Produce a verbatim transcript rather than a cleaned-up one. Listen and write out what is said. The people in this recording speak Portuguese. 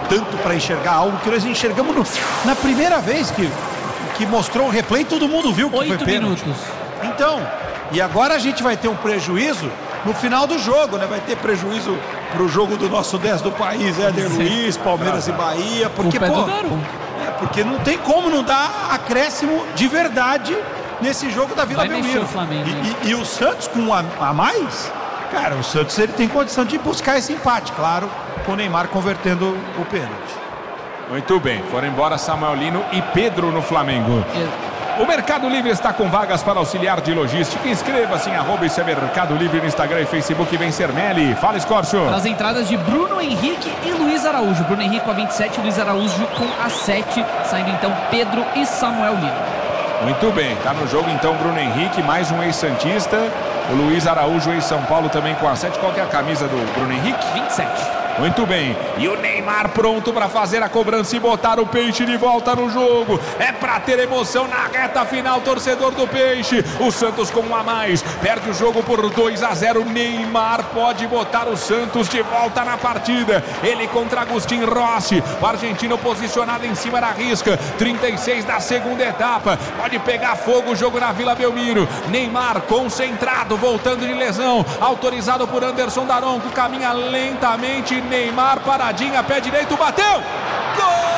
tanto para enxergar algo que nós enxergamos no, na primeira vez que, que mostrou o replay, todo mundo viu que Oito foi pênalti. minutos. Então, e agora a gente vai ter um prejuízo no final do jogo, né? Vai ter prejuízo pro jogo do nosso dez do país, Éder Luiz, Palmeiras e Bahia, porque, Culpa é pô, do Daronco. é, porque não tem como não dar acréscimo de verdade nesse jogo da Vila Vai mexer Belmiro. o Flamengo, E, e, e o Santos com um a, a mais, cara, o Santos ele tem condição de buscar esse empate, claro, com o Neymar convertendo o pênalti. Muito bem, foram embora Samuel Lino e Pedro no Flamengo. O Mercado Livre está com vagas para auxiliar de logística. Inscreva-se em arroba isso é Mercado Livre no Instagram e Facebook. Vem Sermelli. Fala, Escórcio. As entradas de Bruno Henrique e Luiz Araújo. Bruno Henrique com a vinte e sete, Luiz Araújo com a sete. Saindo então Pedro e Samuel Lino. Muito bem, tá no jogo então Bruno Henrique, mais um ex-santista. O Luiz Araújo, ex-São Paulo, também com a sete. Qual que é a camisa do Bruno Henrique? vinte e sete. Muito bem, e o Neymar pronto para fazer a cobrança e botar o Peixe de volta no jogo. É para ter emoção na reta final, torcedor do Peixe. O Santos com um a mais, perde o jogo por dois a zero. Neymar pode botar o Santos de volta na partida. Ele contra Agustin Rossi, o argentino posicionado em cima da risca. trinta e seis da segunda etapa, pode pegar fogo o jogo na Vila Belmiro. Neymar concentrado, voltando de lesão, autorizado por Anderson Daronco, caminha lentamente. Neymar paradinha, pé direito, bateu! Gol!